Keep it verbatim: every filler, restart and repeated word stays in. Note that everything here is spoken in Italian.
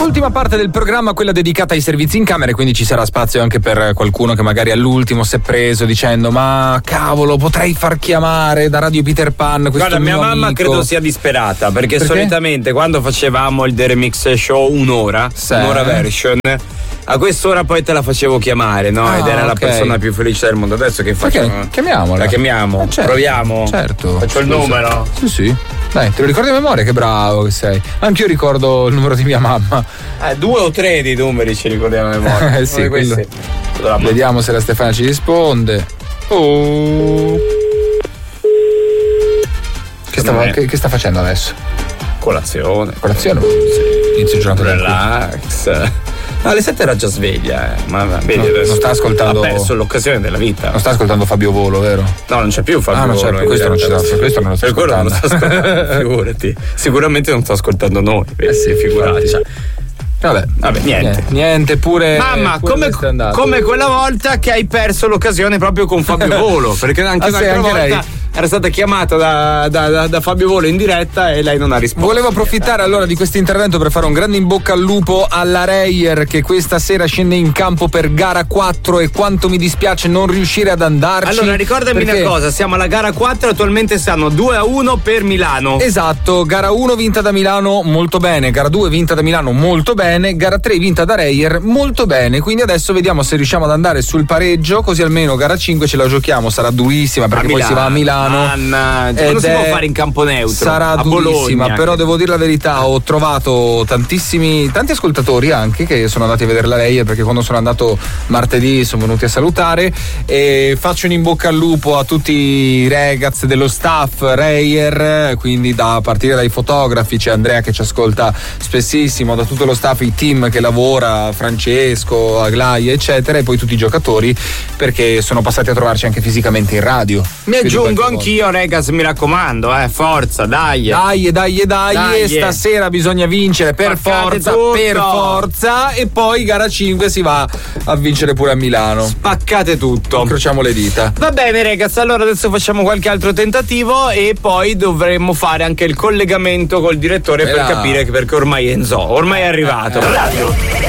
Ultima parte del programma, quella dedicata ai servizi in camera, quindi ci sarà spazio anche per qualcuno che magari all'ultimo si è preso dicendo ma cavolo, potrei far chiamare da Radio Peter Pan questo Guarda, mia mio mamma amico. credo sia disperata perché, Perché? solitamente quando facevamo il The Remix Show un'ora, Sì. un'ora version, a quest'ora poi te la facevo chiamare, no? Ah, Ed era la ok. persona più felice del mondo. Adesso che Perché? facciamo? Chiamiamola. La chiamiamo? Eh, certo. Proviamo? Certo. Faccio il Scusa. numero? Sì, sì. Dai, te lo ricordi a memoria? Che bravo che sei. Anch'io ricordo il numero di mia mamma. Eh, due o tre di numeri ci ricordiamo a memoria. Eh, sì, Uno di questi. quello. Allora, Vediamo se la Stefania ci risponde. Oh. Che, stava, me- che, che sta facendo adesso? Colazione. Colazione? Sì. Inizio giornata tranquillo. Relax. No, alle sette era già sveglia, eh. Ma ma vedi No, adesso. non sta ascoltando- Ha perso l'occasione della vita. Non sta ascoltando Fabio Volo, vero? No, non c'è più Fabio Ah, no, Volo, certo, in questo non diretta. ci sta- questo non lo sta Per quello non lo sta ascoltando. ascoltando, figurati. Sicuramente non sta ascoltando noi. Eh sì, figuraccia. Vabbè, Vabbè, niente. Niente, pure. Mamma, pure come, questo è andato. come quella volta che hai perso l'occasione proprio con Fabio Volo, perché anche Ah, sì, un'altra anche volta lei? era stata chiamata da, da- da- da Fabio Volo in diretta e lei non ha risposto. Volevo approfittare allora di questo intervento per fare un grande in bocca al lupo alla Reyer che questa sera scende in campo per gara quattro e quanto mi dispiace non riuscire ad andarci. Allora, ricordami perché- una cosa, siamo alla gara quattro, attualmente stanno due a uno per Milano. Esatto, gara uno vinta da Milano molto bene, gara due vinta da Milano molto bene, gara tre vinta da Reyer molto bene, quindi adesso vediamo se riusciamo ad andare sul pareggio, così almeno gara cinque ce la giochiamo, sarà durissima perché poi si va a Milano. Mannaggia, ed non si può è- fare in campo neutro. Sarà a durissima, Bologna. però devo dire la verità, ho trovato tantissimi, tanti ascoltatori anche che sono andati a vedere la Reyer perché quando sono andato martedì sono venuti a salutare e faccio un in bocca al lupo a tutti i ragazzi dello staff Reyer, quindi da a partire dai fotografi, c'è Andrea che ci ascolta spessissimo, da tutto lo staff, i team che lavora, Francesco, Aglaia eccetera, e poi tutti i giocatori perché sono passati a trovarci anche fisicamente in radio. Mi Più di aggiungo qualche anch'io, Regas, mi raccomando, eh, forza, dai. Dai, dai, dai, Dai. stasera bisogna vincere per Spaccate forza, tutto. per forza, e poi gara cinque si va a vincere pure a Milano. Spaccate tutto. Incrociamo le dita. Va bene, ragazzi, allora adesso facciamo qualche altro tentativo e poi dovremmo fare anche il collegamento col direttore E per là. capire che perché ormai è in zoo, ormai è arrivato. Radio